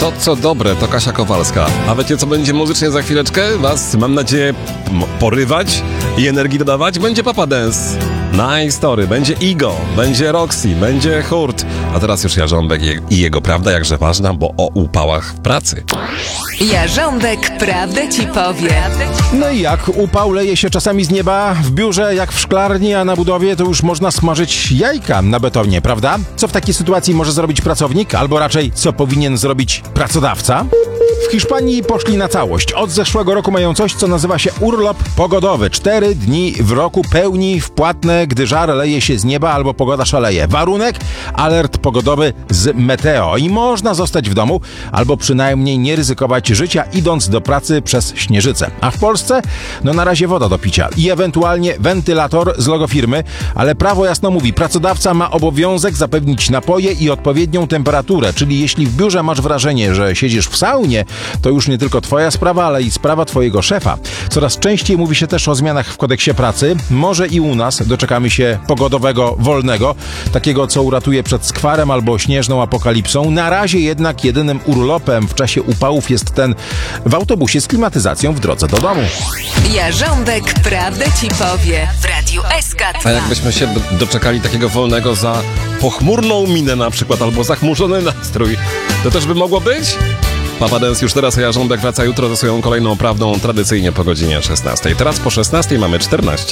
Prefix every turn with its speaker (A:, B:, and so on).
A: To co dobre, to Kasia Kowalska. A wiecie co będzie muzycznie za chwileczkę? Was, mam nadzieję, porywać i energii dodawać? Będzie Papa Dance. Nice Story, będzie Igo, będzie Roxy, będzie Hurt. A teraz już Jarząbek i jego prawda jakże ważna, bo o upałach w pracy.
B: Jarząbek prawdę ci powie.
C: No i jak upał leje się czasami z nieba, w biurze jak w szklarni, a na budowie to już można smażyć jajka na betonie, prawda? Co w takiej sytuacji może zrobić pracownik, albo raczej co powinien zrobić pracodawca? W Hiszpanii poszli na całość. Od zeszłego roku mają coś, co nazywa się urlop pogodowy. 4 dni w roku pełni wpłatne, gdy żar leje się z nieba albo pogoda szaleje. Warunek? Alert pogodowy z meteo. I można zostać w domu, albo przynajmniej nie ryzykować życia, idąc do pracy przez śnieżycę. A w Polsce? No na razie woda do picia i ewentualnie wentylator z logo firmy, ale prawo jasno mówi, pracodawca ma obowiązek zapewnić napoje i odpowiednią temperaturę, czyli jeśli w biurze masz wrażenie, że siedzisz w saunie, to już nie tylko twoja sprawa, ale i sprawa twojego szefa. Coraz częściej mówi się też o zmianach w kodeksie pracy. Może i u nas doczekamy się pogodowego wolnego, takiego co uratuje przed skwarem albo śnieżną apokalipsą. Na razie jednak jedynym urlopem w czasie upałów jest ten w autobusie z klimatyzacją w drodze do domu.
B: Jarząbek prawdę ci powie w Radiu SK2.
A: A jakbyśmy się doczekali takiego wolnego za pochmurną minę na przykład, albo zachmurzony nastrój, to też by mogło być? Papa Dance już teraz, a Jarząbek wraca jutro ze swoją kolejną prawdą, tradycyjnie po godzinie 16. Teraz po 16 mamy 14.